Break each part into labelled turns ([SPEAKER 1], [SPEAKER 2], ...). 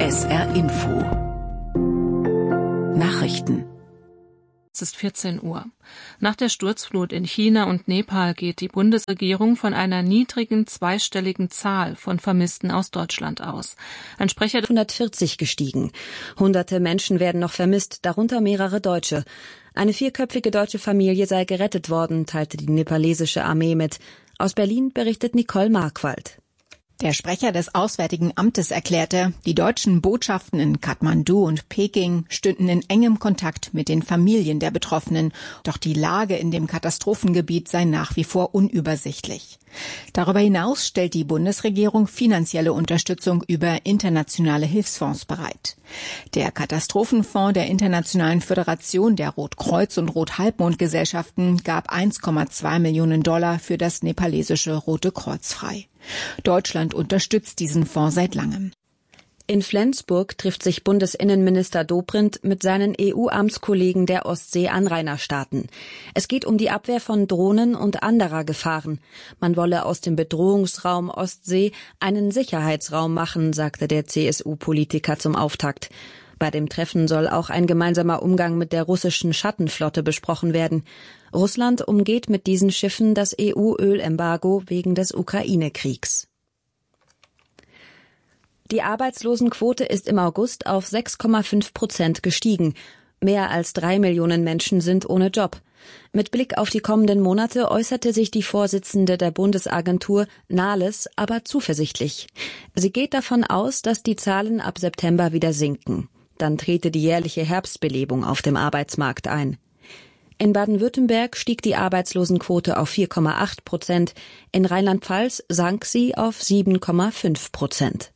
[SPEAKER 1] SR Info. Nachrichten.
[SPEAKER 2] Es ist 14 Uhr. Nach der Sturzflut in China und Nepal geht die Bundesregierung von einer niedrigen zweistelligen Zahl von Vermissten aus Deutschland aus. Ein Sprecher
[SPEAKER 3] 140 gestiegen. Hunderte Menschen werden noch vermisst, darunter mehrere Deutsche. Eine 4-köpfige deutsche Familie sei gerettet worden, teilte die nepalesische Armee mit. Aus Berlin berichtet Nicole Markwald.
[SPEAKER 4] Der Sprecher des Auswärtigen Amtes erklärte, die deutschen Botschaften in Kathmandu und Peking stünden in engem Kontakt mit den Familien der Betroffenen. Doch die Lage in dem Katastrophengebiet sei nach wie vor unübersichtlich. Darüber hinaus stellt die Bundesregierung finanzielle Unterstützung über internationale Hilfsfonds bereit. Der Katastrophenfonds der Internationalen Föderation der Rotkreuz- und Rothalbmondgesellschaften gab $1,2 Millionen für das nepalesische Rote Kreuz frei. Deutschland unterstützt diesen Fonds seit langem.
[SPEAKER 3] In Flensburg trifft sich Bundesinnenminister Dobrindt mit seinen EU-Amtskollegen der Ostsee-Anrainerstaaten. Es geht um die Abwehr von Drohnen und anderer Gefahren. Man wolle aus dem Bedrohungsraum Ostsee einen Sicherheitsraum machen, sagte der CSU-Politiker zum Auftakt. Bei dem Treffen soll auch ein gemeinsamer Umgang mit der russischen Schattenflotte besprochen werden. Russland umgeht mit diesen Schiffen das EU-Ölembargo wegen des Ukraine-Kriegs. Die Arbeitslosenquote ist im August auf 6,5% gestiegen. Mehr als 3 Millionen Menschen sind ohne Job. Mit Blick auf die kommenden Monate äußerte sich die Vorsitzende der Bundesagentur Nahles aber zuversichtlich. Sie geht davon aus, dass die Zahlen ab September wieder sinken. Dann trete die jährliche Herbstbelebung auf dem Arbeitsmarkt ein. In Baden-Württemberg stieg die Arbeitslosenquote auf 4,8%. In Rheinland-Pfalz sank sie auf 7,5%.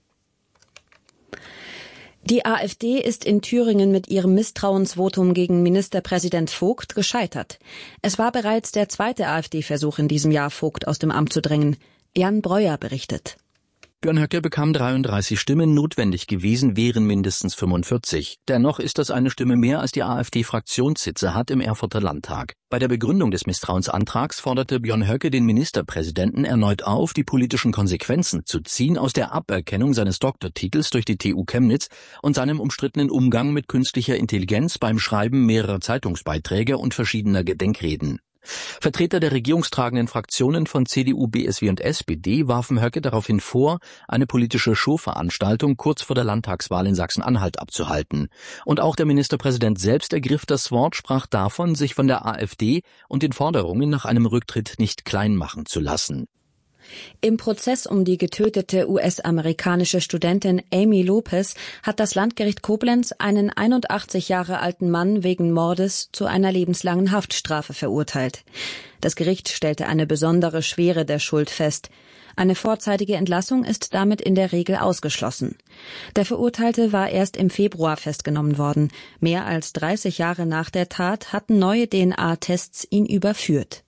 [SPEAKER 3] Die AfD ist in Thüringen mit ihrem Misstrauensvotum gegen Ministerpräsident Vogt gescheitert. Es war bereits der zweite AfD-Versuch in diesem Jahr, Vogt aus dem Amt zu drängen. Jan Breuer berichtet.
[SPEAKER 5] Björn Höcke bekam 33 Stimmen, notwendig gewesen wären mindestens 45. Dennoch ist das eine Stimme mehr, als die AfD-Fraktionssitze hat im Erfurter Landtag. Bei der Begründung des Misstrauensantrags forderte Björn Höcke den Ministerpräsidenten erneut auf, die politischen Konsequenzen zu ziehen aus der Aberkennung seines Doktortitels durch die TU Chemnitz und seinem umstrittenen Umgang mit künstlicher Intelligenz beim Schreiben mehrerer Zeitungsbeiträge und verschiedener Gedenkreden. Vertreter der regierungstragenden Fraktionen von CDU, BSW und SPD warfen Höcke daraufhin vor, eine politische Showveranstaltung kurz vor der Landtagswahl in Sachsen-Anhalt abzuhalten. Und auch der Ministerpräsident selbst ergriff das Wort, sprach davon, sich von der AfD und den Forderungen nach einem Rücktritt nicht klein machen zu lassen.
[SPEAKER 3] Im Prozess um die getötete US-amerikanische Studentin Amy Lopez hat das Landgericht Koblenz einen 81 Jahre alten Mann wegen Mordes zu einer lebenslangen Haftstrafe verurteilt. Das Gericht stellte eine besondere Schwere der Schuld fest. Eine vorzeitige Entlassung ist damit in der Regel ausgeschlossen. Der Verurteilte war erst im Februar festgenommen worden. Mehr als 30 Jahre nach der Tat hatten neue DNA-Tests ihn überführt.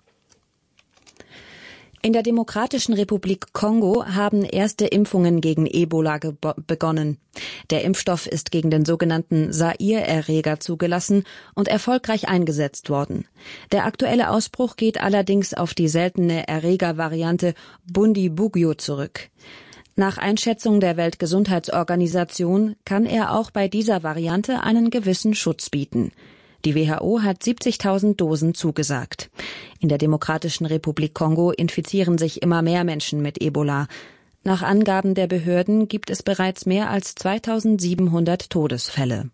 [SPEAKER 3] In der Demokratischen Republik Kongo haben erste Impfungen gegen Ebola begonnen. Der Impfstoff ist gegen den sogenannten Zaire-Erreger zugelassen und erfolgreich eingesetzt worden. Der aktuelle Ausbruch geht allerdings auf die seltene Erregervariante Bundibugyo zurück. Nach Einschätzung der Weltgesundheitsorganisation kann er auch bei dieser Variante einen gewissen Schutz bieten. Die WHO hat 70.000 Dosen zugesagt. In der Demokratischen Republik Kongo infizieren sich immer mehr Menschen mit Ebola. Nach Angaben der Behörden gibt es bereits mehr als 2.700 Todesfälle.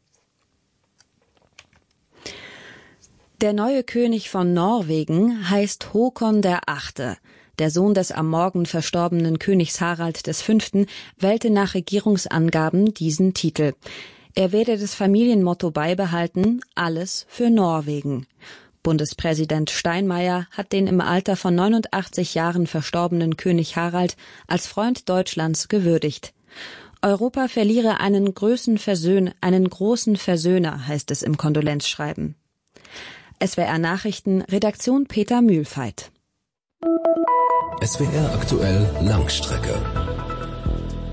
[SPEAKER 3] Der neue König von Norwegen heißt Håkon VIII. Der Sohn des am Morgen verstorbenen Königs Harald V. wählte nach Regierungsangaben diesen Titel. Er werde das Familienmotto beibehalten, alles für Norwegen. Bundespräsident Steinmeier hat den im Alter von 89 Jahren verstorbenen König Harald als Freund Deutschlands gewürdigt. Europa verliere einen großen Versöhner, heißt es im Kondolenzschreiben. SWR Nachrichten, Redaktion Peter Mühlfeit.
[SPEAKER 6] SWR aktuell Langstrecke.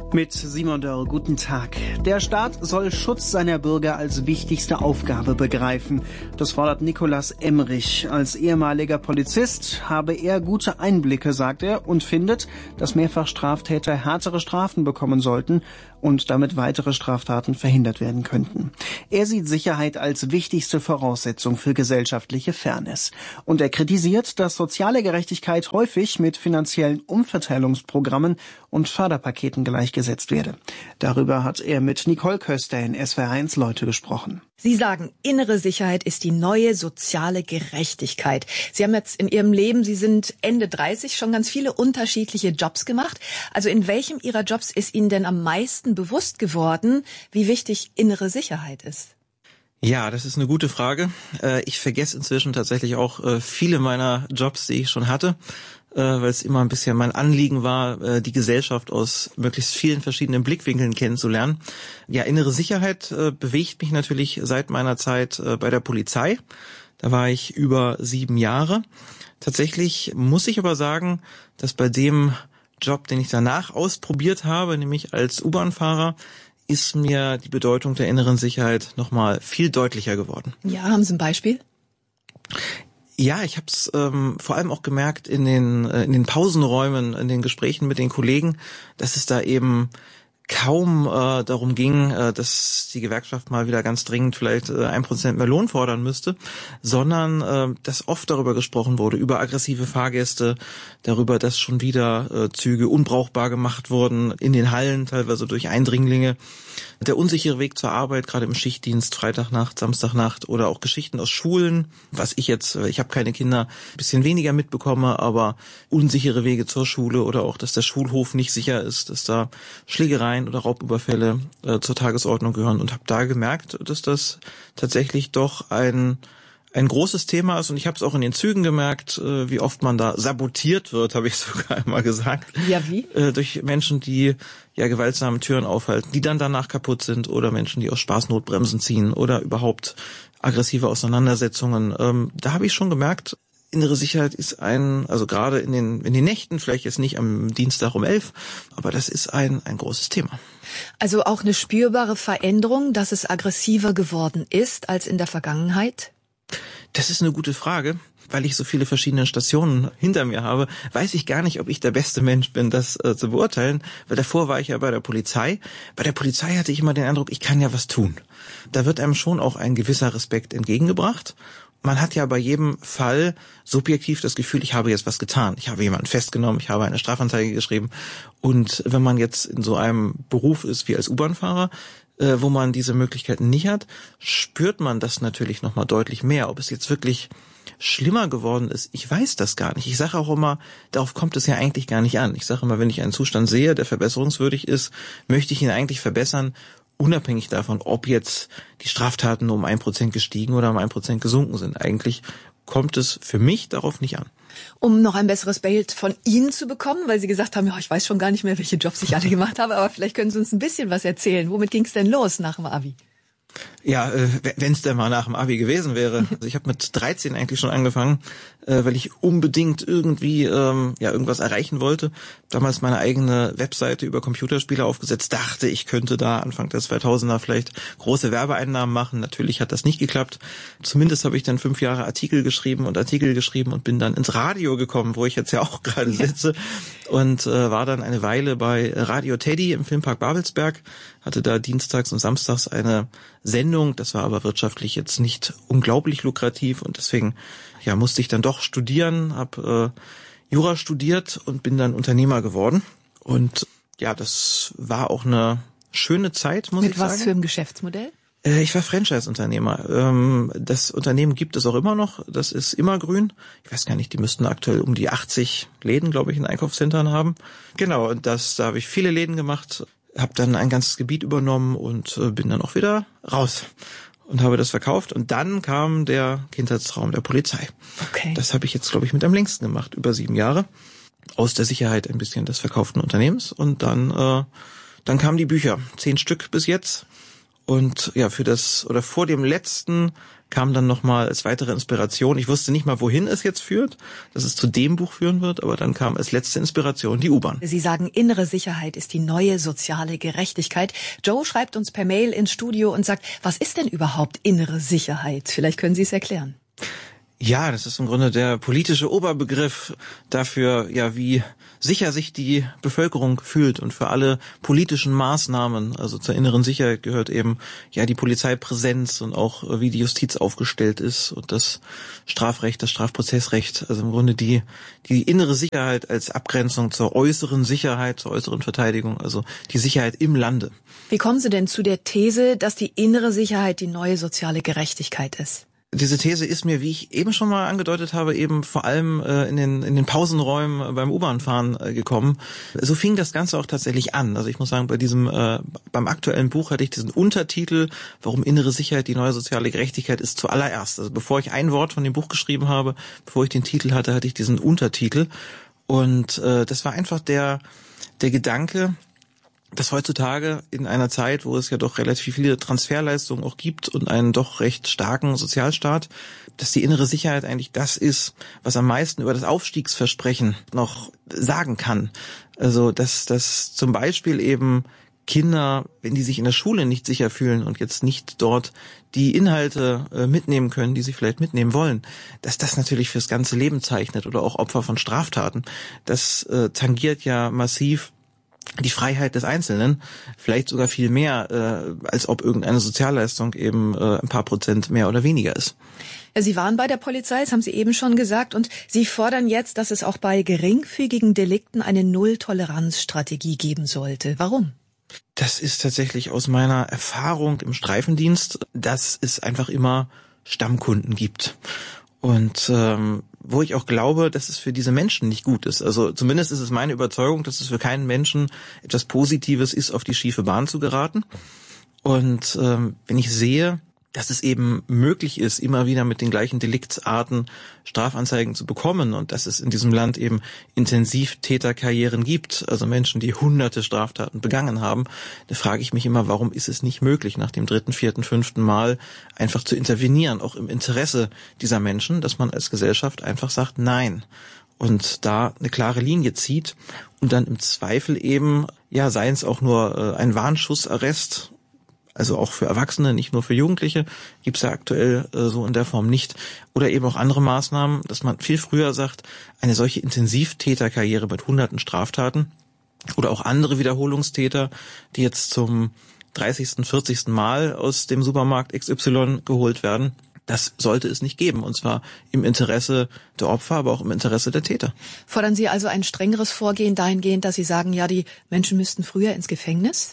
[SPEAKER 1] Mit Simon Dörr, guten Tag. Der Staat soll Schutz seiner Bürger als wichtigste Aufgabe begreifen. Das fordert Nikolaus Emmerich. Als ehemaliger Polizist habe er gute Einblicke, sagt er, und findet, dass Mehrfachstraftäter härtere Strafen bekommen sollten und damit weitere Straftaten verhindert werden könnten. Er sieht Sicherheit als wichtigste Voraussetzung für gesellschaftliche Fairness. Und er kritisiert, dass soziale Gerechtigkeit häufig mit finanziellen Umverteilungsprogrammen und Förderpaketen gleichgesetzt werde. Darüber hat er mit Nicole Köster in SWR1 Leute gesprochen.
[SPEAKER 6] Sie sagen, innere Sicherheit ist die neue soziale Gerechtigkeit. Sie haben jetzt in Ihrem Leben, Sie sind Ende 30, schon ganz viele unterschiedliche Jobs gemacht. Also in welchem Ihrer Jobs ist Ihnen denn am meisten bewusst geworden, wie wichtig innere Sicherheit ist?
[SPEAKER 7] Ja, das ist eine gute Frage. Ich vergesse inzwischen tatsächlich auch viele meiner Jobs, die ich schon hatte, weil es immer ein bisschen mein Anliegen war, die Gesellschaft aus möglichst vielen verschiedenen Blickwinkeln kennenzulernen. Ja, innere Sicherheit bewegt mich natürlich seit meiner Zeit bei der Polizei. Da war ich über 7 Jahre. Tatsächlich muss ich aber sagen, dass bei dem Job, den ich danach ausprobiert habe, nämlich als U-Bahn-Fahrer, ist mir die Bedeutung der inneren Sicherheit nochmal viel deutlicher geworden.
[SPEAKER 6] Ja, haben Sie ein Beispiel?
[SPEAKER 7] Ja, ich habe es vor allem auch gemerkt in den Pausenräumen, in den Gesprächen mit den Kollegen, dass es da eben kaum darum ging, dass die Gewerkschaft mal wieder ganz dringend vielleicht 1% mehr Lohn fordern müsste, sondern dass oft darüber gesprochen wurde, über aggressive Fahrgäste, darüber, dass schon wieder Züge unbrauchbar gemacht wurden in den Hallen, teilweise durch Eindringlinge. Der unsichere Weg zur Arbeit, gerade im Schichtdienst, Freitagnacht, Samstagnacht oder auch Geschichten aus Schulen, was ich habe keine Kinder, ein bisschen weniger mitbekomme, aber unsichere Wege zur Schule oder auch, dass der Schulhof nicht sicher ist, dass da Schlägereien oder Raubüberfälle zur Tagesordnung gehören und habe da gemerkt, dass das tatsächlich doch ein großes Thema ist und ich habe es auch in den Zügen gemerkt, wie oft man da sabotiert wird, habe ich sogar einmal gesagt.
[SPEAKER 6] Ja, wie? Durch
[SPEAKER 7] Menschen, die ja gewaltsame Türen aufhalten, die dann danach kaputt sind oder Menschen, die aus Spaß Notbremsen ziehen oder überhaupt aggressive Auseinandersetzungen. Da habe ich schon gemerkt, innere Sicherheit ist also gerade in den Nächten, vielleicht jetzt nicht am Dienstag um 11, aber das ist ein großes Thema.
[SPEAKER 6] Also auch eine spürbare Veränderung, dass es aggressiver geworden ist als in der Vergangenheit?
[SPEAKER 7] Das ist eine gute Frage. Weil ich so viele verschiedene Stationen hinter mir habe, weiß ich gar nicht, ob ich der beste Mensch bin, das zu beurteilen. Weil davor war ich ja bei der Polizei. Bei der Polizei hatte ich immer den Eindruck, ich kann ja was tun. Da wird einem schon auch ein gewisser Respekt entgegengebracht. Man hat ja bei jedem Fall subjektiv das Gefühl, ich habe jetzt was getan. Ich habe jemanden festgenommen, ich habe eine Strafanzeige geschrieben. Und wenn man jetzt in so einem Beruf ist wie als U-Bahn-Fahrer, wo man diese Möglichkeiten nicht hat, spürt man das natürlich nochmal deutlich mehr. Ob es jetzt wirklich schlimmer geworden ist, ich weiß das gar nicht. Ich sage auch immer, darauf kommt es ja eigentlich gar nicht an. Ich sage immer, wenn ich einen Zustand sehe, der verbesserungswürdig ist, möchte ich ihn eigentlich verbessern, unabhängig davon, ob jetzt die Straftaten nur um 1% gestiegen oder um 1% gesunken sind. Eigentlich kommt es für mich darauf nicht an.
[SPEAKER 6] Um noch ein besseres Bild von Ihnen zu bekommen, weil Sie gesagt haben, ja, ich weiß schon gar nicht mehr, welche Jobs ich alle gemacht habe, aber vielleicht können Sie uns ein bisschen was erzählen. Womit ging es denn los nach dem Abi?
[SPEAKER 7] Ja, wenn es denn mal nach dem Abi gewesen wäre. Also ich habe mit 13 eigentlich schon angefangen, weil ich unbedingt irgendwie irgendwas erreichen wollte. Damals meine eigene Webseite über Computerspiele aufgesetzt, dachte, ich könnte da Anfang der 2000er vielleicht große Werbeeinnahmen machen. Natürlich hat das nicht geklappt. Zumindest habe ich dann 5 Jahre Artikel geschrieben und bin dann ins Radio gekommen, wo ich jetzt ja auch gerade sitze. Und war dann eine Weile bei Radio Teddy im Filmpark Babelsberg, hatte da dienstags und samstags eine Sendung. Das war aber wirtschaftlich jetzt nicht unglaublich lukrativ und deswegen musste ich dann doch studieren, habe Jura studiert und bin dann Unternehmer geworden. Und ja, das war auch eine schöne Zeit, muss ich sagen.
[SPEAKER 6] Mit was für einem Geschäftsmodell?
[SPEAKER 7] Ich war Franchise-Unternehmer. Das Unternehmen gibt es auch immer noch. Das ist Immergrün. Ich weiß gar nicht, die müssten aktuell um die 80 Läden, glaube ich, in Einkaufszentren haben. Genau, und da habe ich viele Läden gemacht, habe dann ein ganzes Gebiet übernommen und bin dann auch wieder raus und habe das verkauft. Und dann kam der Kindheitstraum der Polizei.
[SPEAKER 6] Okay.
[SPEAKER 7] Das habe ich jetzt, glaube ich, mit am längsten gemacht, über 7 Jahre. Aus der Sicherheit ein bisschen des verkauften Unternehmens. Und dann kamen die Bücher, 10 Stück bis jetzt. Und ja, vor dem letzten kam dann nochmal als weitere Inspiration. Ich wusste nicht mal, wohin es jetzt führt, dass es zu dem Buch führen wird, aber dann kam als letzte Inspiration die U-Bahn.
[SPEAKER 6] Sie sagen, innere Sicherheit ist die neue soziale Gerechtigkeit. Joe schreibt uns per Mail ins Studio und sagt, was ist denn überhaupt innere Sicherheit? Vielleicht können Sie es erklären.
[SPEAKER 7] Ja, das ist im Grunde der politische Oberbegriff dafür, ja, wie sicher sich die Bevölkerung fühlt, und für alle politischen Maßnahmen, also zur inneren Sicherheit gehört eben ja die Polizeipräsenz und auch wie die Justiz aufgestellt ist und das Strafrecht, das Strafprozessrecht, also im Grunde die innere Sicherheit als Abgrenzung zur äußeren Sicherheit, zur äußeren Verteidigung, also die Sicherheit im Lande.
[SPEAKER 6] Wie kommen Sie denn zu der These, dass die innere Sicherheit die neue soziale Gerechtigkeit ist?
[SPEAKER 7] Diese These ist mir, wie ich eben schon mal angedeutet habe, eben vor allem in den Pausenräumen beim U-Bahn-Fahren gekommen. So fing das Ganze auch tatsächlich an. Also ich muss sagen, beim aktuellen Buch hatte ich diesen Untertitel, warum innere Sicherheit die neue soziale Gerechtigkeit ist, zuallererst. Also bevor ich ein Wort von dem Buch geschrieben habe, bevor ich den Titel hatte, hatte ich diesen Untertitel. Und das war einfach der Gedanke, dass heutzutage in einer Zeit, wo es ja doch relativ viele Transferleistungen auch gibt und einen doch recht starken Sozialstaat, dass die innere Sicherheit eigentlich das ist, was am meisten über das Aufstiegsversprechen noch sagen kann. Also dass zum Beispiel eben Kinder, wenn die sich in der Schule nicht sicher fühlen und jetzt nicht dort die Inhalte mitnehmen können, die sie vielleicht mitnehmen wollen, dass das natürlich fürs ganze Leben zeichnet, oder auch Opfer von Straftaten. Das tangiert ja massiv die Freiheit des Einzelnen, vielleicht sogar viel mehr, als ob irgendeine Sozialleistung eben ein paar Prozent mehr oder weniger ist.
[SPEAKER 6] Sie waren bei der Polizei, das haben Sie eben schon gesagt, und Sie fordern jetzt, dass es auch bei geringfügigen Delikten eine Null-Toleranz-Strategie geben sollte. Warum?
[SPEAKER 7] Das ist tatsächlich aus meiner Erfahrung im Streifendienst, dass es einfach immer Stammkunden gibt. Und wo ich auch glaube, dass es für diese Menschen nicht gut ist. Also zumindest ist es meine Überzeugung, dass es für keinen Menschen etwas Positives ist, auf die schiefe Bahn zu geraten. Und wenn ich sehe, dass es eben möglich ist, immer wieder mit den gleichen Deliktsarten Strafanzeigen zu bekommen und dass es in diesem Land eben Intensivtäterkarrieren gibt, also Menschen, die hunderte Straftaten begangen haben, da frage ich mich immer, warum ist es nicht möglich, nach dem 3., 4., 5. Mal einfach zu intervenieren, auch im Interesse dieser Menschen, dass man als Gesellschaft einfach sagt, nein. Und da eine klare Linie zieht und dann im Zweifel eben, ja, seien es auch nur ein Warnschussarrest, also auch für Erwachsene, nicht nur für Jugendliche, gibt's ja aktuell so in der Form nicht. Oder eben auch andere Maßnahmen, dass man viel früher sagt, eine solche Intensivtäterkarriere mit hunderten Straftaten oder auch andere Wiederholungstäter, die jetzt zum 30., 40. Mal aus dem Supermarkt XY geholt werden, das sollte es nicht geben, und zwar im Interesse der Opfer, aber auch im Interesse der Täter.
[SPEAKER 6] Fordern Sie also ein strengeres Vorgehen dahingehend, dass Sie sagen, ja, die Menschen müssten früher ins Gefängnis?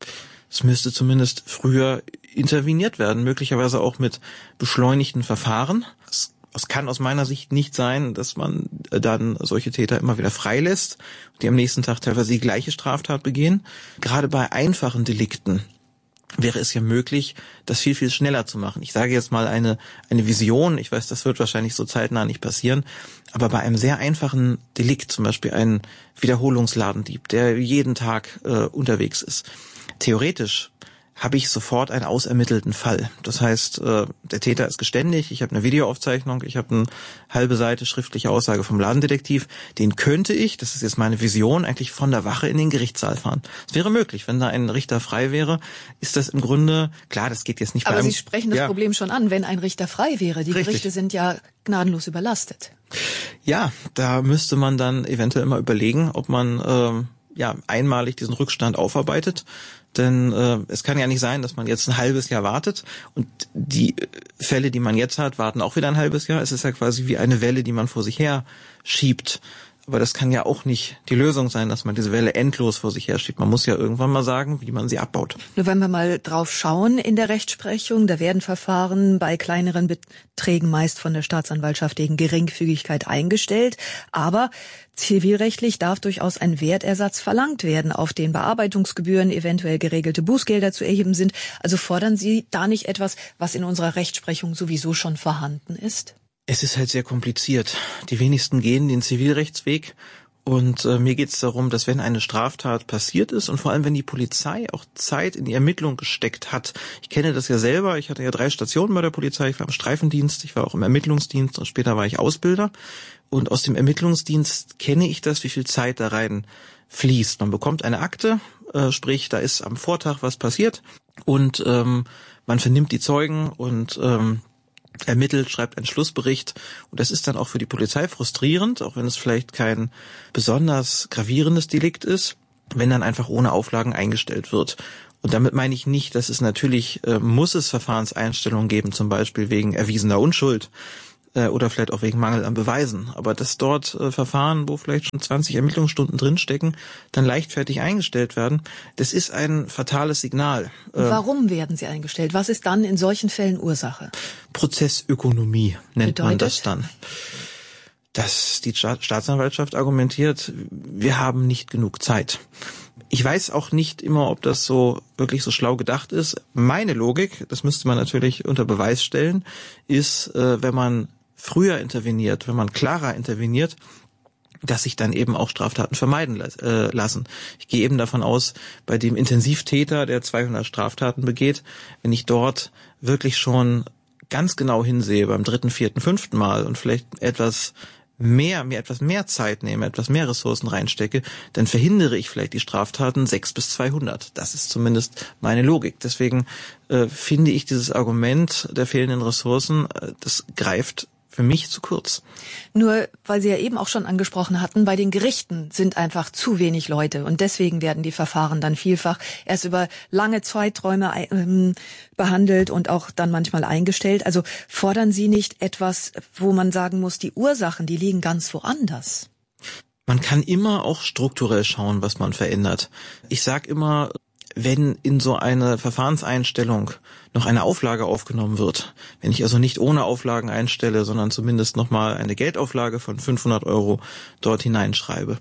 [SPEAKER 7] Es müsste zumindest früher interveniert werden, möglicherweise auch mit beschleunigten Verfahren. Es kann aus meiner Sicht nicht sein, dass man dann solche Täter immer wieder freilässt, die am nächsten Tag teilweise die gleiche Straftat begehen. Gerade bei einfachen Delikten wäre es ja möglich, das viel, viel schneller zu machen. Ich sage jetzt mal eine Vision, ich weiß, das wird wahrscheinlich so zeitnah nicht passieren, aber bei einem sehr einfachen Delikt, zum Beispiel ein Wiederholungsladendieb, der jeden Tag unterwegs ist, theoretisch habe ich sofort einen ausermittelten Fall. Das heißt, der Täter ist geständig, ich habe eine Videoaufzeichnung, ich habe eine halbe Seite schriftliche Aussage vom Ladendetektiv. Den könnte ich, das ist jetzt meine Vision, eigentlich von der Wache in den Gerichtssaal fahren. Es wäre möglich, wenn da ein Richter frei wäre, ist das im Grunde, klar, das geht jetzt nicht bei
[SPEAKER 6] Aber
[SPEAKER 7] einem...
[SPEAKER 6] Sie sprechen das Problem schon an, wenn ein Richter frei wäre. Die
[SPEAKER 7] Richtig.
[SPEAKER 6] Gerichte sind ja gnadenlos überlastet.
[SPEAKER 7] Ja, da müsste man dann eventuell mal überlegen, ob man einmalig diesen Rückstand aufarbeitet. Denn es kann ja nicht sein, dass man jetzt ein halbes Jahr wartet und die Fälle, die man jetzt hat, warten auch wieder ein halbes Jahr. Es ist ja quasi wie eine Welle, die man vor sich her schiebt. Aber das kann ja auch nicht die Lösung sein, dass man diese Welle endlos vor sich her schiebt. Man muss ja irgendwann mal sagen, wie man sie abbaut.
[SPEAKER 6] Nur wenn wir mal drauf schauen in der Rechtsprechung, da werden Verfahren bei kleineren Beträgen meist von der Staatsanwaltschaft wegen Geringfügigkeit eingestellt. Aber zivilrechtlich darf durchaus ein Wertersatz verlangt werden, auf den Bearbeitungsgebühren, eventuell geregelte Bußgelder zu erheben sind. Also fordern Sie da nicht etwas, was in unserer Rechtsprechung sowieso schon vorhanden ist?
[SPEAKER 7] Es ist halt sehr kompliziert. Die wenigsten gehen den Zivilrechtsweg Und mir geht es darum, dass wenn eine Straftat passiert ist und vor allem wenn die Polizei auch Zeit in die Ermittlung gesteckt hat, ich kenne das ja selber, ich hatte ja 3 Stationen bei der Polizei, ich war im Streifendienst, ich war auch im Ermittlungsdienst und später war ich Ausbilder. Und aus dem Ermittlungsdienst kenne ich das, wie viel Zeit da rein fließt. Man bekommt eine Akte, sprich, da ist am Vortag was passiert und man vernimmt die Zeugen und ermittelt, schreibt einen Schlussbericht und das ist dann auch für die Polizei frustrierend, auch wenn es vielleicht kein besonders gravierendes Delikt ist, wenn dann einfach ohne Auflagen eingestellt wird. Und damit meine ich nicht, dass es natürlich, muss es Verfahrenseinstellungen geben, zum Beispiel wegen erwiesener Unschuld oder vielleicht auch wegen Mangel an Beweisen. Aber dass dort Verfahren, wo vielleicht schon 20 Ermittlungsstunden drinstecken, dann leichtfertig eingestellt werden, das ist ein fatales Signal.
[SPEAKER 6] Warum werden sie eingestellt? Was ist dann in solchen Fällen Ursache?
[SPEAKER 7] Prozessökonomie nennt man das dann. Dass die Staatsanwaltschaft argumentiert, wir haben nicht genug Zeit. Ich weiß auch nicht immer, ob das so wirklich so schlau gedacht ist. Meine Logik, das müsste man natürlich unter Beweis stellen, ist, wenn man früher interveniert, wenn man klarer interveniert, dass sich dann eben auch Straftaten vermeiden lassen. Ich gehe eben davon aus, bei dem Intensivtäter, der 200 Straftaten begeht, wenn ich dort wirklich schon ganz genau hinsehe beim 3., 4., 5. Mal und vielleicht etwas mehr Zeit nehme, etwas mehr Ressourcen reinstecke, dann verhindere ich vielleicht die Straftaten 6 bis 200. Das ist zumindest meine Logik. Deswegen finde ich dieses Argument der fehlenden Ressourcen, das greift für mich zu kurz.
[SPEAKER 6] Nur, weil Sie ja eben auch schon angesprochen hatten, bei den Gerichten sind einfach zu wenig Leute und deswegen werden die Verfahren dann vielfach erst über lange Zeiträume behandelt und auch dann manchmal eingestellt. Also fordern Sie nicht etwas, wo man sagen muss, die Ursachen, die liegen ganz woanders?
[SPEAKER 7] Man kann immer auch strukturell schauen, was man verändert. Ich sage immer, wenn in so eine Verfahrenseinstellung noch eine Auflage aufgenommen wird, wenn ich also nicht ohne Auflagen einstelle, sondern zumindest nochmal eine Geldauflage von 500 € dort hineinschreibe,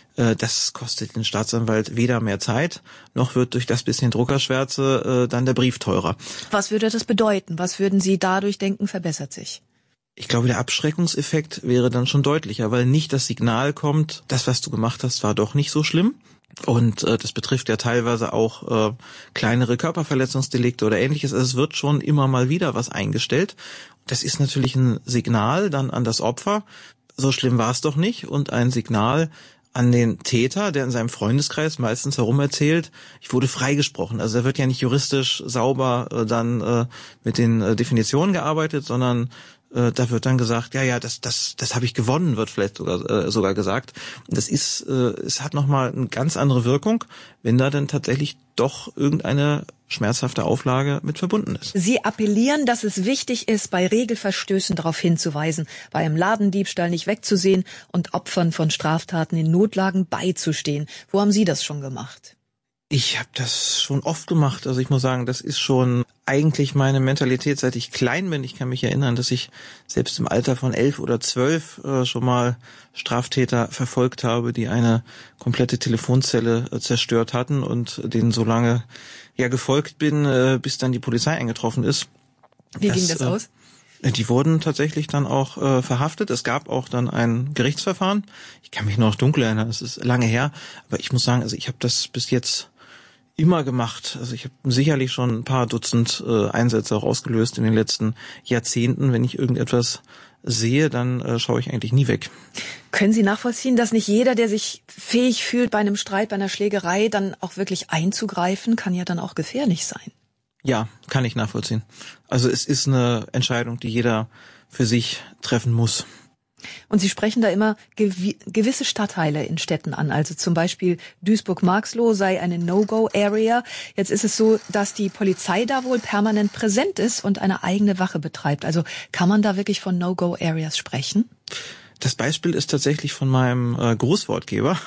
[SPEAKER 7] das kostet den Staatsanwalt weder mehr Zeit, noch wird durch das bisschen Druckerschwärze dann der Brief teurer.
[SPEAKER 6] Was würde das bedeuten? Was würden Sie dadurch denken, verbessert sich?
[SPEAKER 7] Ich glaube, der Abschreckungseffekt wäre dann schon deutlicher, weil nicht das Signal kommt, das, was du gemacht hast, war doch nicht so schlimm. Und das betrifft ja teilweise auch kleinere Körperverletzungsdelikte oder Ähnliches. Also es wird schon immer mal wieder was eingestellt. Das ist natürlich ein Signal dann an das Opfer, so schlimm war es doch nicht, und ein Signal an den Täter, der in seinem Freundeskreis meistens herumerzählt, ich wurde freigesprochen. Also da wird ja nicht juristisch sauber dann mit den Definitionen gearbeitet, sondern da wird dann gesagt, ja, das habe ich gewonnen, wird vielleicht sogar gesagt. Und das ist, es hat nochmal eine ganz andere Wirkung, wenn da dann tatsächlich doch irgendeine schmerzhafte Auflage mit verbunden ist.
[SPEAKER 6] Sie appellieren, dass es wichtig ist, bei Regelverstößen darauf hinzuweisen, bei einem Ladendiebstahl nicht wegzusehen und Opfern von Straftaten in Notlagen beizustehen. Wo haben Sie das schon gemacht?
[SPEAKER 7] Ich habe das schon oft gemacht. Also ich muss sagen, das ist schon eigentlich meine Mentalität, seit ich klein bin. Ich kann mich erinnern, dass ich selbst im Alter von 11 oder 12 schon mal Straftäter verfolgt habe, die eine komplette Telefonzelle zerstört hatten und denen so lange gefolgt bin, bis dann die Polizei eingetroffen ist.
[SPEAKER 6] Wie ging das aus?
[SPEAKER 7] Die wurden tatsächlich dann auch verhaftet. Es gab auch dann ein Gerichtsverfahren. Ich kann mich noch dunkel erinnern, das ist lange her. Aber ich muss sagen, also ich habe das bis jetzt immer gemacht. Also ich habe sicherlich schon ein paar Dutzend Einsätze auch ausgelöst in den letzten Jahrzehnten. Wenn ich irgendetwas sehe, dann schaue ich eigentlich nie weg.
[SPEAKER 6] Können Sie nachvollziehen, dass nicht jeder, der sich fähig fühlt, bei einem Streit, bei einer Schlägerei dann auch wirklich einzugreifen, kann ja dann auch gefährlich sein?
[SPEAKER 7] Ja, kann ich nachvollziehen. Also es ist eine Entscheidung, die jeder für sich treffen muss.
[SPEAKER 6] Und Sie sprechen da immer gewisse Stadtteile in Städten an. Also zum Beispiel Duisburg-Marxloh sei eine No-Go-Area. Jetzt ist es so, dass die Polizei da wohl permanent präsent ist und eine eigene Wache betreibt. Also kann man da wirklich von No-Go-Areas sprechen?
[SPEAKER 7] Das Beispiel ist tatsächlich von meinem Großwortgeber.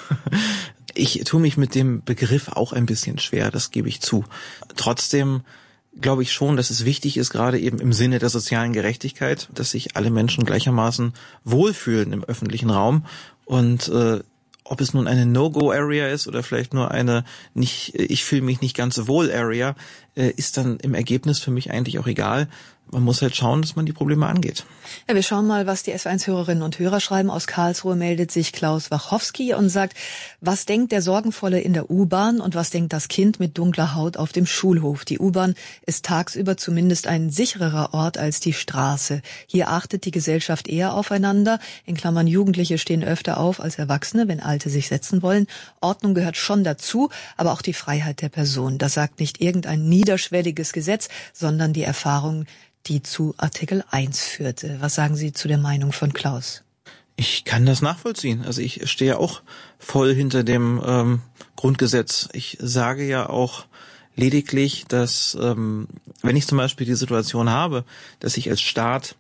[SPEAKER 7] Ich tue mich mit dem Begriff auch ein bisschen schwer, das gebe ich zu. Trotzdem glaube ich schon, dass es wichtig ist, gerade eben im Sinne der sozialen Gerechtigkeit, dass sich alle Menschen gleichermaßen wohlfühlen im öffentlichen Raum. Und ob es nun eine No-Go-Area ist oder vielleicht nur eine ich fühle mich nicht ganz so wohl Area, ist dann im Ergebnis für mich eigentlich auch egal. man muss halt schauen, dass man die Probleme angeht.
[SPEAKER 6] Ja, wir schauen mal, was die SW1-Hörerinnen und Hörer schreiben. Aus Karlsruhe meldet sich Klaus Wachowski und sagt, was denkt der Sorgenvolle in der U-Bahn und was denkt das Kind mit dunkler Haut auf dem Schulhof? Die U-Bahn ist tagsüber zumindest ein sichererer Ort als die Straße. Hier achtet die Gesellschaft eher aufeinander. In Klammern, Jugendliche stehen öfter auf als Erwachsene, wenn Alte sich setzen wollen. Ordnung gehört schon dazu, aber auch die Freiheit der Person. Das sagt nicht irgendein niederschwelliges Gesetz, sondern die Erfahrung, die zu Artikel 1 führte. Was sagen Sie zu der Meinung von Klaus?
[SPEAKER 7] Ich kann das nachvollziehen. Also ich stehe auch voll hinter dem Grundgesetz. Ich sage ja auch lediglich, dass wenn ich zum Beispiel die Situation habe, dass ich als Staat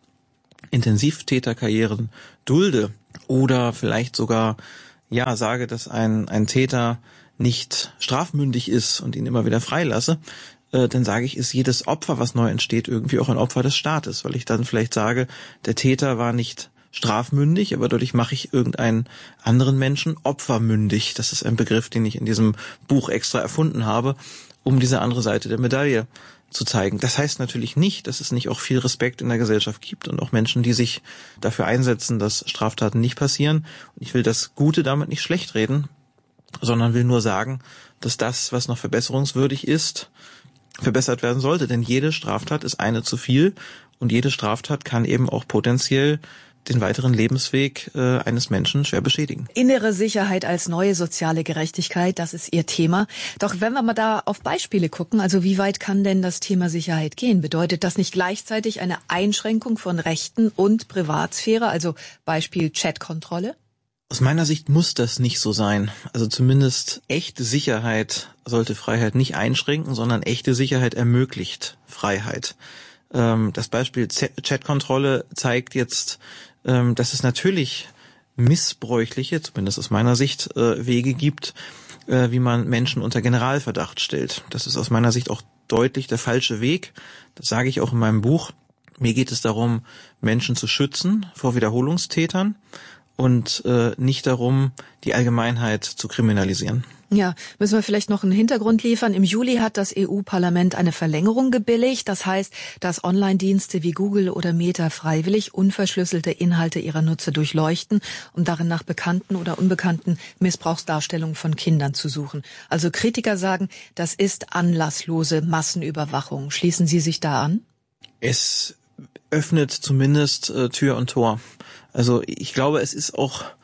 [SPEAKER 7] Intensivtäterkarrieren dulde oder vielleicht sogar sage, dass ein Täter nicht strafmündig ist und ihn immer wieder freilasse, dann sage ich, ist jedes Opfer, was neu entsteht, irgendwie auch ein Opfer des Staates, weil ich dann vielleicht sage, der Täter war nicht strafmündig, aber dadurch mache ich irgendeinen anderen Menschen opfermündig. Das ist ein Begriff, den ich in diesem Buch extra erfunden habe, um diese andere Seite der Medaille zu zeigen. Das heißt natürlich nicht, dass es nicht auch viel Respekt in der Gesellschaft gibt und auch Menschen, die sich dafür einsetzen, dass Straftaten nicht passieren. Und ich will das Gute damit nicht schlecht reden, sondern will nur sagen, dass das, was noch verbesserungswürdig ist, verbessert werden sollte. Denn jede Straftat ist eine zu viel und jede Straftat kann eben auch potenziell den weiteren Lebensweg eines Menschen schwer beschädigen.
[SPEAKER 6] Innere Sicherheit als neue soziale Gerechtigkeit, das ist Ihr Thema. Doch wenn wir mal da auf Beispiele gucken, also wie weit kann denn das Thema Sicherheit gehen? Bedeutet das nicht gleichzeitig eine Einschränkung von Rechten und Privatsphäre, also Beispiel Chatkontrolle?
[SPEAKER 7] Aus meiner Sicht muss das nicht so sein. Also zumindest echte Sicherheit sollte Freiheit nicht einschränken, sondern echte Sicherheit ermöglicht Freiheit. Das Beispiel Chatkontrolle zeigt jetzt, dass es natürlich missbräuchliche, zumindest aus meiner Sicht, Wege gibt, wie man Menschen unter Generalverdacht stellt. Das ist aus meiner Sicht auch deutlich der falsche Weg. Das sage ich auch in meinem Buch. Mir geht es darum, Menschen zu schützen vor Wiederholungstätern und nicht darum, die Allgemeinheit zu kriminalisieren.
[SPEAKER 6] Ja, müssen wir vielleicht noch einen Hintergrund liefern. Im Juli hat das EU-Parlament eine Verlängerung gebilligt. Das heißt, dass Online-Dienste wie Google oder Meta freiwillig unverschlüsselte Inhalte ihrer Nutzer durchleuchten, um darin nach bekannten oder unbekannten Missbrauchsdarstellungen von Kindern zu suchen. Also Kritiker sagen, das ist anlasslose Massenüberwachung. Schließen Sie sich da an?
[SPEAKER 7] Es öffnet zumindest Tür und Tor. Also ich glaube, es ist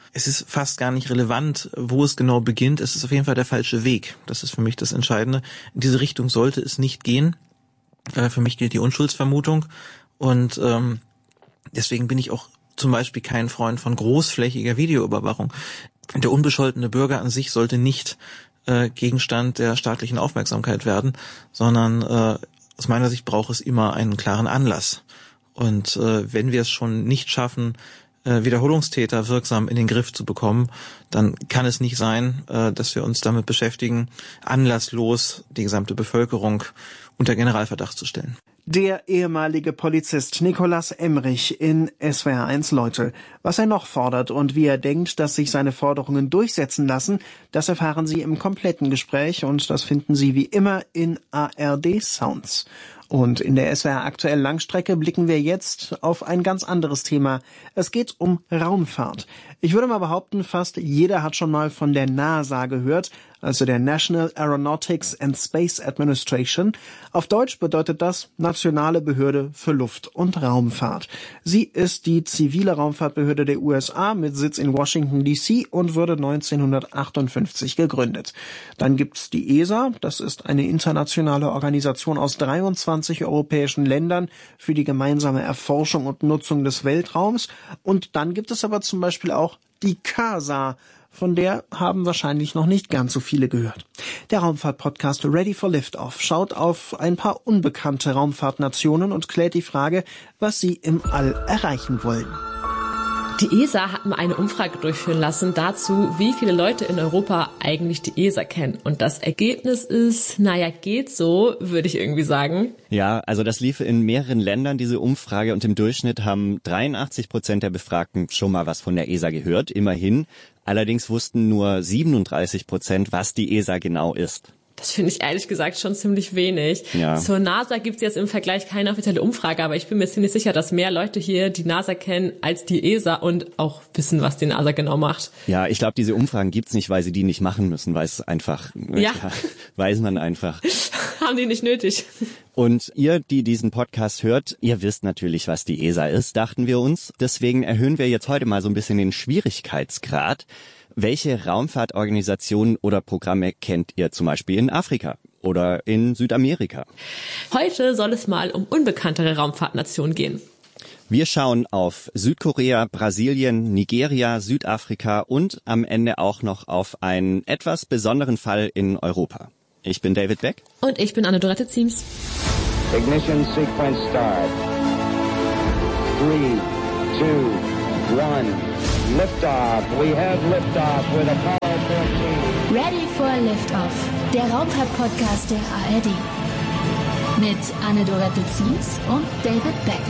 [SPEAKER 7] fast gar nicht relevant, wo es genau beginnt. Es ist auf jeden Fall der falsche Weg. Das ist für mich das Entscheidende. In diese Richtung sollte es nicht gehen. Für mich gilt die Unschuldsvermutung. Und deswegen bin ich auch zum Beispiel kein Freund von großflächiger Videoüberwachung. Der unbescholtene Bürger an sich sollte nicht Gegenstand der staatlichen Aufmerksamkeit werden, sondern aus meiner Sicht braucht es immer einen klaren Anlass. Und wenn wir es schon nicht schaffen, Wiederholungstäter wirksam in den Griff zu bekommen, dann kann es nicht sein, dass wir uns damit beschäftigen, anlasslos die gesamte Bevölkerung unter Generalverdacht zu stellen.
[SPEAKER 1] Der ehemalige Polizist Nikolaus Emrich in SWR1 Leute. Was er noch fordert und wie er denkt, dass sich seine Forderungen durchsetzen lassen, das erfahren Sie im kompletten Gespräch und das finden Sie wie immer in ARD Sounds. Und in der SWR aktuell Langstrecke blicken wir jetzt auf ein ganz anderes Thema. Es geht um Raumfahrt. Ich würde mal behaupten, fast jeder hat schon mal von der NASA gehört, also der National Aeronautics and Space Administration. Auf Deutsch bedeutet das Nationale Behörde für Luft- und Raumfahrt. Sie ist die zivile Raumfahrtbehörde der USA mit Sitz in Washington D.C. und wurde 1958 gegründet. Dann gibt's die ESA, das ist eine internationale Organisation aus 23 europäischen Ländern für die gemeinsame Erforschung und Nutzung des Weltraums. Und dann gibt es aber zum Beispiel auch die CASA, von der haben wahrscheinlich noch nicht ganz so viele gehört. Der Raumfahrt-Podcast Ready for Liftoff schaut auf ein paar unbekannte Raumfahrtnationen und klärt die Frage, was sie im All erreichen wollen.
[SPEAKER 8] Die ESA hat mal eine Umfrage durchführen lassen dazu, wie viele Leute in Europa eigentlich die ESA kennen. Und das Ergebnis ist, geht so, würde ich irgendwie sagen.
[SPEAKER 9] Ja, also das lief in mehreren Ländern, diese Umfrage. Und im Durchschnitt haben 83% der Befragten schon mal was von der ESA gehört, immerhin. Allerdings wussten nur 37%, was die ESA genau ist.
[SPEAKER 8] Das finde ich ehrlich gesagt schon ziemlich wenig.
[SPEAKER 9] Ja.
[SPEAKER 8] Zur NASA gibt es jetzt im Vergleich keine offizielle Umfrage, aber ich bin mir ziemlich sicher, dass mehr Leute hier die NASA kennen als die ESA und auch wissen, was die NASA genau macht.
[SPEAKER 9] Ja, ich glaube, diese Umfragen gibt's nicht, weil sie die nicht machen müssen, weil es einfach, weiß man einfach.
[SPEAKER 8] Haben die nicht nötig.
[SPEAKER 9] Und ihr, die diesen Podcast hört, ihr wisst natürlich, was die ESA ist, dachten wir uns. Deswegen erhöhen wir jetzt heute mal so ein bisschen den Schwierigkeitsgrad. Welche Raumfahrtorganisationen oder Programme kennt ihr zum Beispiel in Afrika oder in Südamerika?
[SPEAKER 8] Heute soll es mal um unbekanntere Raumfahrtnationen gehen.
[SPEAKER 9] Wir schauen auf Südkorea, Brasilien, Nigeria, Südafrika und am Ende auch noch auf einen etwas besonderen Fall in Europa. Ich bin David Beck.
[SPEAKER 8] Und ich bin Anne-Dorette Ziems.
[SPEAKER 10] Ignition sequence start. 3, 2, 1. Liftoff. We have liftoff with Apollo 14.
[SPEAKER 11] Ready for Liftoff. Der Raumfahrt-Podcast der ARD. Mit Anne-Dorette Ziems und David Beck.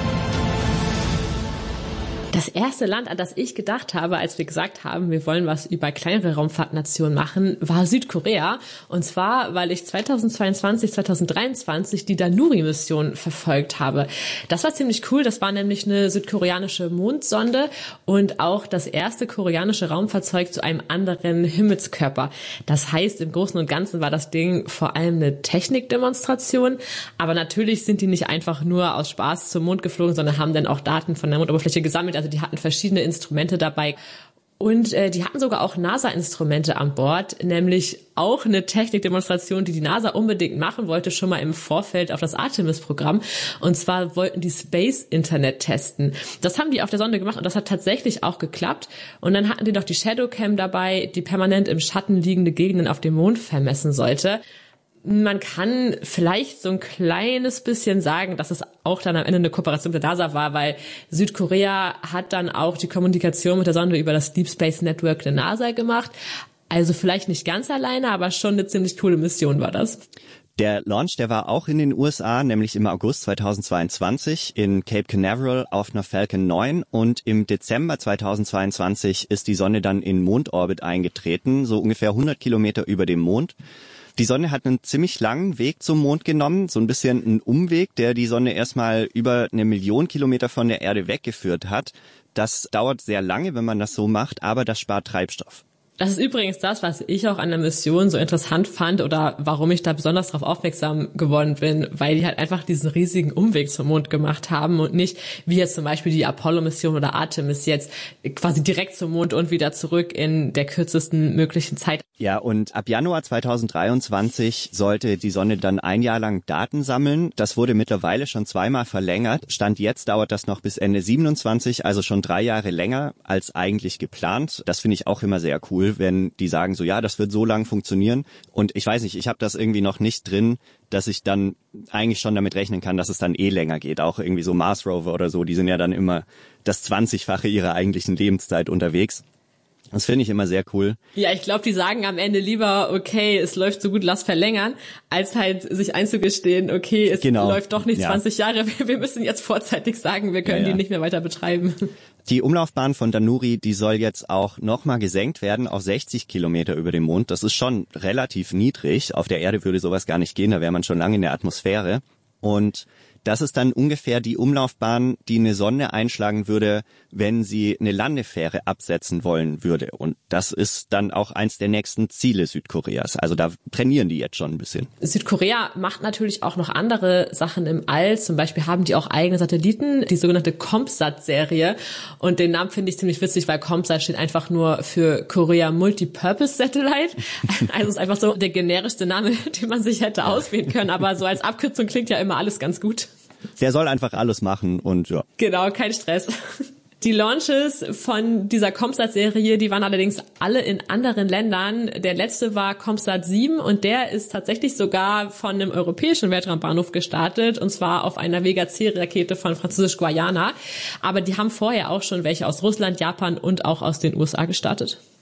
[SPEAKER 8] Das erste Land, an das ich gedacht habe, als wir gesagt haben, wir wollen was über kleinere Raumfahrtnationen machen, war Südkorea. Und zwar, weil ich 2022, 2023 die Danuri-Mission verfolgt habe. Das war ziemlich cool. Das war nämlich eine südkoreanische Mondsonde und auch das erste koreanische Raumfahrzeug zu einem anderen Himmelskörper. Das heißt, im Großen und Ganzen war das Ding vor allem eine Technikdemonstration. Aber natürlich sind die nicht einfach nur aus Spaß zum Mond geflogen, sondern haben dann auch Daten von der Mondoberfläche gesammelt. Also die hatten verschiedene Instrumente dabei und die hatten sogar auch NASA-Instrumente an Bord, nämlich auch eine Technikdemonstration, die NASA unbedingt machen wollte, schon mal im Vorfeld auf das Artemis-Programm. Und zwar wollten die Space-Internet testen. Das haben die auf der Sonde gemacht und das hat tatsächlich auch geklappt. Und dann hatten die noch die Shadowcam dabei, die permanent im Schatten liegende Gegenden auf dem Mond vermessen sollte. Man kann vielleicht so ein kleines bisschen sagen, dass es auch dann am Ende eine Kooperation mit der NASA war, weil Südkorea hat dann auch die Kommunikation mit der Sonde über das Deep Space Network der NASA gemacht. Also vielleicht nicht ganz alleine, aber schon eine ziemlich coole Mission war das.
[SPEAKER 9] Der Launch, der war auch in den USA, nämlich im August 2022 in Cape Canaveral auf einer Falcon 9 und im Dezember 2022 ist die Sonde dann in Mondorbit eingetreten, so ungefähr 100 Kilometer über dem Mond. Die Sonne hat einen ziemlich langen Weg zum Mond genommen, so ein bisschen einen Umweg, der die Sonne erstmal über 1 Million Kilometer von der Erde weggeführt hat. Das dauert sehr lange, wenn man das so macht, aber das spart Treibstoff.
[SPEAKER 8] Das ist übrigens das, was ich auch an der Mission so interessant fand oder warum ich da besonders darauf aufmerksam geworden bin, weil die halt einfach diesen riesigen Umweg zum Mond gemacht haben und nicht wie jetzt zum Beispiel die Apollo-Mission oder Artemis jetzt quasi direkt zum Mond und wieder zurück in der kürzesten möglichen Zeit.
[SPEAKER 9] Ja, und ab Januar 2023 sollte die Sonde dann 1 Jahr lang Daten sammeln. Das wurde mittlerweile schon 2-mal verlängert. Stand jetzt dauert das noch bis Ende 27, also schon 3 Jahre länger als eigentlich geplant. Das finde ich auch immer sehr cool, wenn die sagen so, ja, das wird so lang funktionieren. Und ich weiß nicht, ich habe das irgendwie noch nicht drin, dass ich dann eigentlich schon damit rechnen kann, dass es dann länger geht. Auch irgendwie so Mars Rover oder so, die sind ja dann immer das 20-fache ihrer eigentlichen Lebenszeit unterwegs. Das finde ich immer sehr cool.
[SPEAKER 8] Ja, ich glaube, die sagen am Ende lieber, okay, es läuft so gut, lass verlängern, als halt sich einzugestehen, okay, es läuft doch nicht 20 Jahre, wir müssen jetzt vorzeitig sagen, wir können die nicht mehr weiter betreiben.
[SPEAKER 9] Die Umlaufbahn von Danuri, die soll jetzt auch nochmal gesenkt werden auf 60 Kilometer über dem Mond. Das ist schon relativ niedrig. Auf der Erde würde sowas gar nicht gehen, da wäre man schon lange in der Atmosphäre. Und das ist dann ungefähr die Umlaufbahn, die eine Sonde einschlagen würde, wenn sie eine Landefähre absetzen wollen würde. Und das ist dann auch eins der nächsten Ziele Südkoreas. Also da trainieren die jetzt schon ein bisschen.
[SPEAKER 8] Südkorea macht natürlich auch noch andere Sachen im All. Zum Beispiel haben die auch eigene Satelliten, die sogenannte COMSAT-Serie. Und den Namen finde ich ziemlich witzig, weil COMSAT steht einfach nur für Korea Multipurpose Satellite. Also ist einfach so der generischste Name, den man sich hätte auswählen können. Aber so als Abkürzung klingt ja immer alles ganz gut.
[SPEAKER 9] Der soll einfach alles machen und ja.
[SPEAKER 8] Genau, kein Stress. Die Launches von dieser COMSAT-Serie, die waren allerdings alle in anderen Ländern. Der letzte war COMSAT 7 und der ist tatsächlich sogar von einem europäischen Weltraumbahnhof gestartet und zwar auf einer Vega-C-Rakete von Französisch-Guayana. Aber die haben vorher auch schon welche aus Russland, Japan und auch aus den USA gestartet.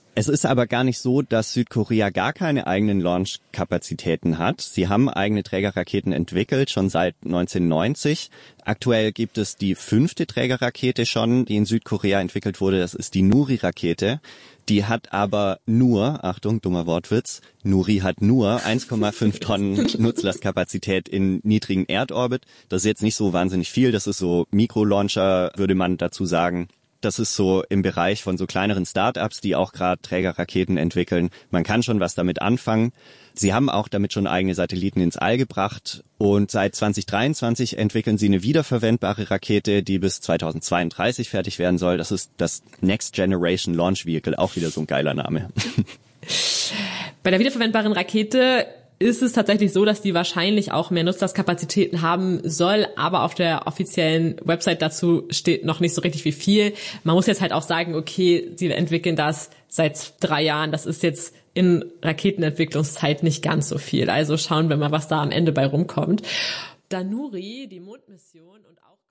[SPEAKER 9] Es ist aber gar nicht so, dass Südkorea gar keine eigenen Launch-Kapazitäten hat. Sie haben eigene Trägerraketen entwickelt, schon seit 1990. Aktuell gibt es die 5. Trägerrakete schon, die in Südkorea entwickelt wurde. Das ist die Nuri-Rakete. Die hat aber nur, Achtung, dummer Wortwitz, Nuri hat nur 1,5 Tonnen Nutzlastkapazität in niedrigen Erdorbit. Das ist jetzt nicht so wahnsinnig viel. Das ist so Mikrolauncher, würde man dazu sagen. Das ist so im Bereich von so kleineren Start-ups, die auch gerade Trägerraketen entwickeln. Man kann schon was damit anfangen. Sie haben auch damit schon eigene Satelliten ins All gebracht. Und seit 2023 entwickeln sie eine wiederverwendbare Rakete, die bis 2032 fertig werden soll. Das ist das Next Generation Launch Vehicle, auch wieder so ein geiler Name.
[SPEAKER 8] Bei der wiederverwendbaren Rakete ist es tatsächlich so, dass die wahrscheinlich auch mehr Nutzlastkapazitäten haben soll, aber auf der offiziellen Website dazu steht noch nicht so richtig wie viel. Man muss jetzt halt auch sagen, okay, sie entwickeln das seit 3 Jahren, das ist jetzt in Raketenentwicklungszeit nicht ganz so viel. Also schauen wir mal, was da am Ende bei rumkommt. Danuri, die Mondmission und auch